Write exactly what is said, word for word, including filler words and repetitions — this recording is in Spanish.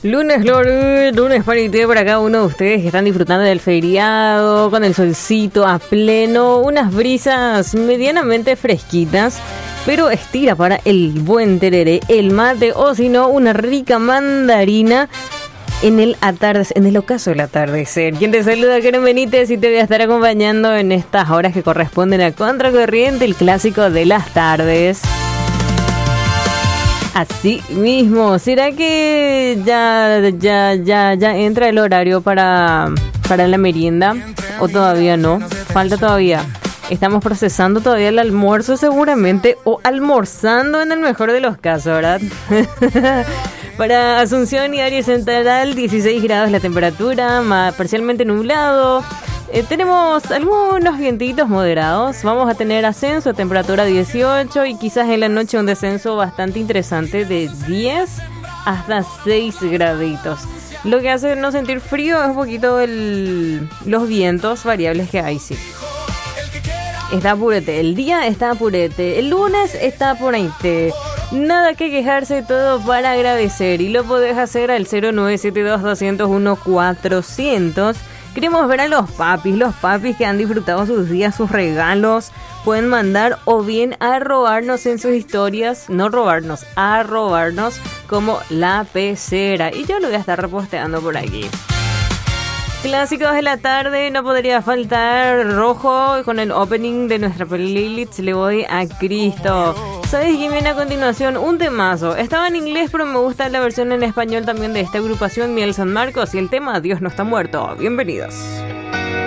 Lunes, Glory, lunes parité para cada uno de ustedes que están disfrutando del feriado, con el solcito a pleno, unas brisas medianamente fresquitas, pero estira para el buen tereré, el mate o si no, una rica mandarina en el atardecer, en el ocaso del atardecer. Quien te saluda, Karen Benítez, y te voy a estar acompañando en estas horas que corresponden a Contracorriente, el clásico de las tardes. Así mismo, ¿será que ya, ya, ya, ya entra el horario para, para la merienda? ¿O todavía no? Falta todavía. Estamos procesando todavía el almuerzo seguramente, o almorzando en el mejor de los casos, ¿verdad? Para Asunción y área central, dieciséis grados la temperatura, más parcialmente nublado. Eh, tenemos algunos vientitos moderados. Vamos a tener ascenso de temperatura dieciocho y quizás en la noche un descenso bastante interesante de diez hasta seis graditos. Lo que hace no sentir frío es un poquito el, los vientos variables que hay, sí. Está purete, el día está purete, el lunes está por ahí. Nada que quejarse, todo para agradecer. Y lo podés hacer al cero nueve siete dos, dos cero uno, cuatrocientos. Queremos ver a los papis, los papis que han disfrutado sus días, sus regalos. Pueden mandar o bien a robarnos en sus historias, no robarnos, a robarnos como la pecera. Y yo lo voy a estar reposteando por aquí. Clásicos de la tarde, no podría faltar Rojo con el opening de nuestra playlist Le Voy a Cristo. ¿Sabes quién viene a continuación? Un temazo. Estaba en inglés, pero me gusta la versión en español también de esta agrupación, Miel San Marcos, y el tema Dios no está muerto. Bienvenidos.